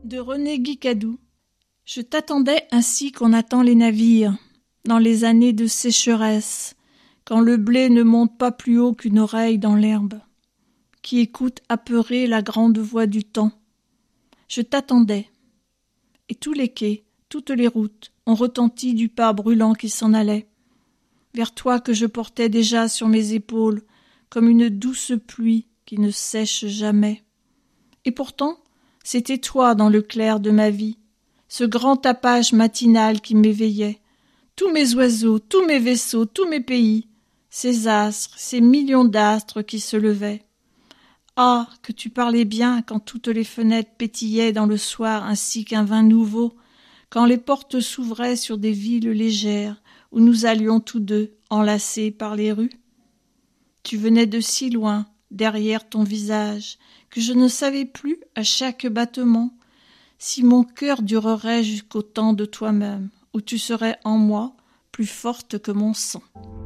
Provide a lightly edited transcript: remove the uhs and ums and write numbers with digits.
De René Guicadou. Je t'attendais ainsi qu'on attend les navires, dans les années de sécheresse, quand le blé ne monte pas plus haut qu'une oreille dans l'herbe, qui écoute apeuré la grande voix du temps. Je t'attendais, et tous les quais, toutes les routes ont retenti du pas brûlant qui s'en allait, vers toi que je portais déjà sur mes épaules, comme une douce pluie qui ne sèche jamais. Et pourtant, c'était toi dans le clair de ma vie, ce grand tapage matinal qui m'éveillait, tous mes oiseaux, tous mes vaisseaux, tous mes pays, ces astres, ces millions d'astres qui se levaient. Ah, que tu parlais bien quand toutes les fenêtres pétillaient dans le soir ainsi qu'un vin nouveau, quand les portes s'ouvraient sur des villes légères où nous allions tous deux, enlacés par les rues. Tu venais de si loin, derrière ton visage, que je ne savais plus, à chaque battement, si mon cœur durerait jusqu'au temps de toi-même, où tu serais en moi plus forte que mon sang.